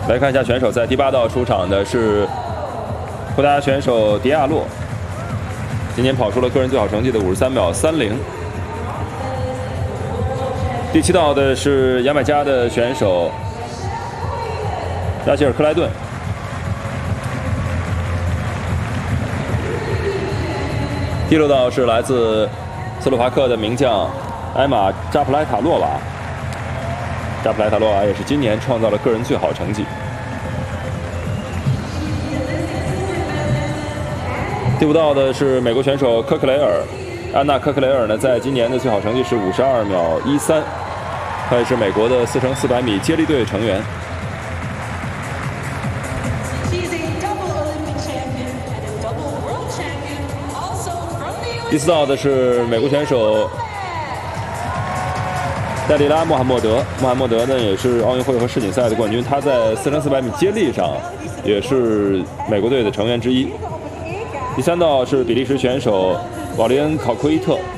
来看一下选手，在第8道出场的是葡萄牙选手迪亚洛，今年跑出了个人最好成绩的53秒30。第7道的是牙买加的选手扎希尔克莱顿。第6道是来自斯洛伐克的名将埃玛扎普莱塔洛娃。扎普莱塔洛娃也是今年创造了个人最好成绩。第5道的是美国选手科克雷尔，安娜科克雷尔呢，在今年的最好成绩是52秒13，她也是美国的4x400米接力队成员。第4道的是美国选手戴利拉·穆罕默德，穆罕默德呢也是奥运会和世锦赛的冠军，他在4x400米接力上也是美国队的成员之一。第3道是比利时选手保利恩·考科伊特，